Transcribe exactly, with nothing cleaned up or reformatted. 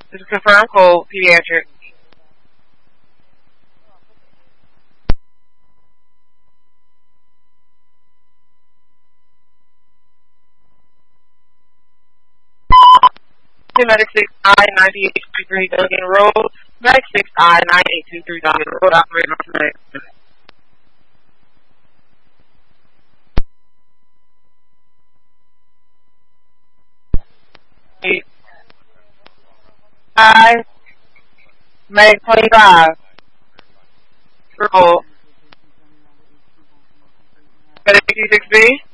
This is confirmed code pediatric. Medic six I ninety-eight twenty-three Duggan Road. Medic six I ninety-eight twenty-three Duggan Road. Operator on tonight. Five. Medic twenty-five. Circle. Medic sixty-six B.